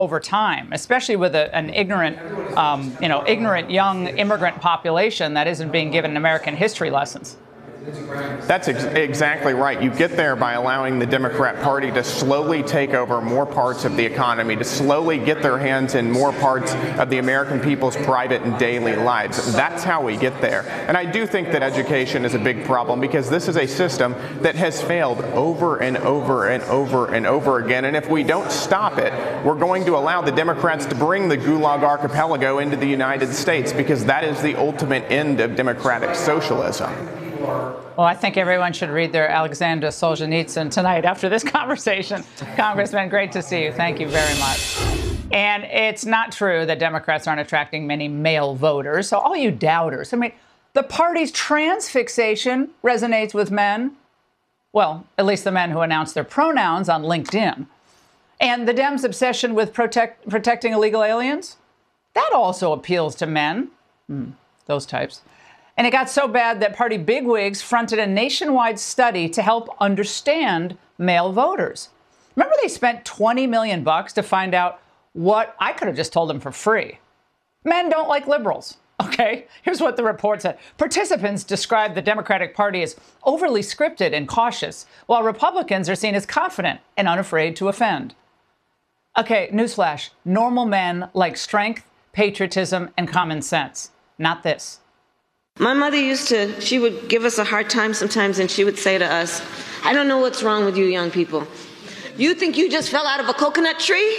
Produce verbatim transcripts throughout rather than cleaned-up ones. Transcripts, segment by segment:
over time, especially with a, an ignorant, um, you know, ignorant young immigrant population that isn't being given American history lessons. That's ex exactly right. You get there by allowing the Democrat Party to slowly take over more parts of the economy, to slowly get their hands in more parts of the American people's private and daily lives. That's how we get there. And I do think that education is a big problem, because this is a system that has failed over and over and over and over again. And if we don't stop it, we're going to allow the Democrats to bring the Gulag Archipelago into the United States, because that is the ultimate end of democratic socialism. Well, I think everyone should read their Alexander Solzhenitsyn tonight after this conversation. Congressman, great to see you. Thank you very much. And it's not true that Democrats aren't attracting many male voters. So all you doubters, I mean, the party's trans fixation resonates with men. Well, at least the men who announce their pronouns on LinkedIn. And the Dems' obsession with protect, protecting illegal aliens, that also appeals to men. Hmm, those types. And it got so bad that party bigwigs fronted a nationwide study to help understand male voters. Remember, they spent twenty million bucks to find out what I could have just told them for free. Men don't like liberals. Okay, here's what the report said. Participants described the Democratic Party as overly scripted and cautious, while Republicans are seen as confident and unafraid to offend. Okay, newsflash. Normal men like strength, patriotism, and common sense. Not this. My mother used to, she would give us a hard time sometimes, and she would say to us, I don't know what's wrong with you young people. You think you just fell out of a coconut tree?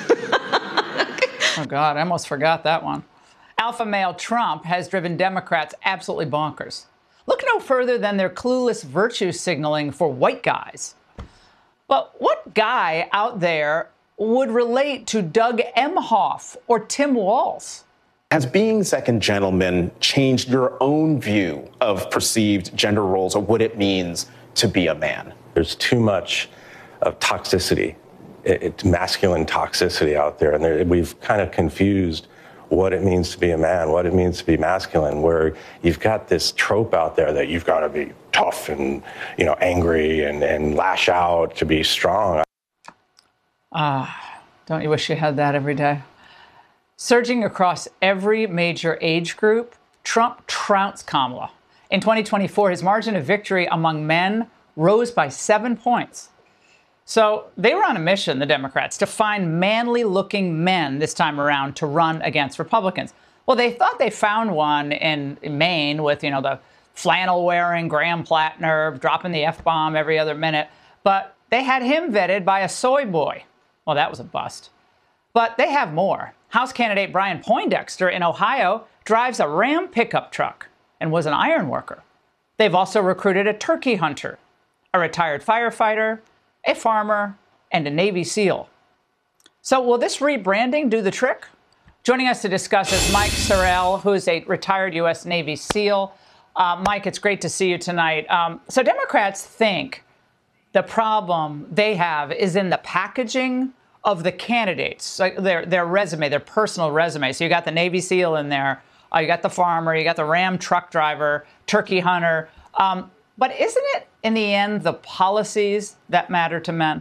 Oh, God, I almost forgot that one. Alpha male Trump has driven Democrats absolutely bonkers. Look no further than their clueless virtue signaling for white guys. But what guy out there would relate to Doug Emhoff or Tim Walz? Has being second gentleman changed your own view of perceived gender roles or what it means to be a man? There's too much of toxicity, it's masculine toxicity out there, and there, we've kind of confused what it means to be a man, what it means to be masculine, where you've got this trope out there that you've got to be tough and, you know, angry and, and lash out to be strong. Ah, don't you wish you had that every day? Surging across every major age group, Trump trounced Kamala. In twenty twenty-four, his margin of victory among men rose by seven points. So they were on a mission, the Democrats, to find manly-looking men this time around to run against Republicans. Well, they thought they found one in Maine with, you know, the flannel-wearing Graham Plattner dropping the F-bomb every other minute. But they had him vetted by a soy boy. Well, that was a bust. But they have more. House candidate Brian Poindexter in Ohio drives a Ram pickup truck and was an iron worker. They've also recruited a turkey hunter, a retired firefighter, a farmer, and a Navy SEAL. So will this rebranding do the trick? Joining us to discuss is Mike Sorrell, who is a retired U S Navy SEAL. Uh, Mike, it's great to see you tonight. Um, so Democrats think the problem they have is in the packaging of the candidates, like their their resume, their personal resume. So you got the Navy SEAL in there, uh, you got the farmer, you got the Ram truck driver, turkey hunter. Um, but isn't it, in the end, the policies that matter to men?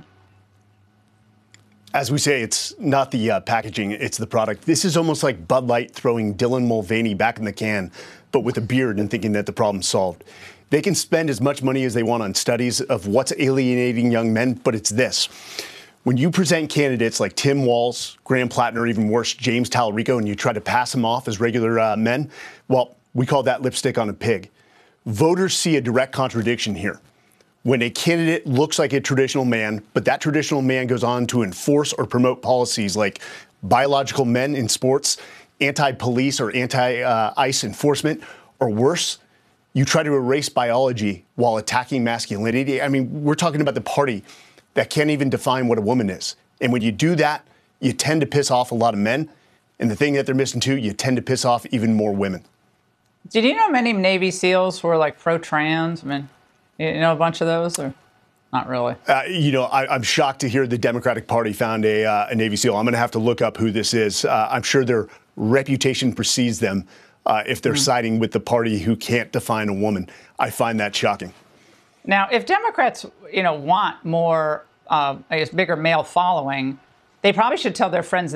As we say, it's not the uh, packaging, it's the product. This is almost like Bud Light throwing Dylan Mulvaney back in the can, but with a beard and thinking that the problem's solved. They can spend as much money as they want on studies of what's alienating young men, but it's this. When you present candidates like Tim Walz, Graham Plattner, or even worse, James Talarico, and you try to pass them off as regular uh, men, well, we call that lipstick on a pig. Voters see a direct contradiction here. When a candidate looks like a traditional man, but that traditional man goes on to enforce or promote policies like biological men in sports, anti-police or anti-ICE enforcement, or worse, you try to erase biology while attacking masculinity. I mean, we're talking about the party that can't even define what a woman is. And when you do that, you tend to piss off a lot of men. And the thing that they're missing too, you tend to piss off even more women. Did you know many Navy SEALs were like pro-trans? I mean, you know a bunch of those, or not really? Uh, you know, I, I'm shocked to hear the Democratic Party found a, uh, a Navy SEAL. I'm going to have to look up who this is. Uh, I'm sure their reputation precedes them uh, if they're mm. siding with the party who can't define a woman. I find that shocking. Now, if Democrats, you know, want more, uh, I guess, bigger male following, They probably should tell their friends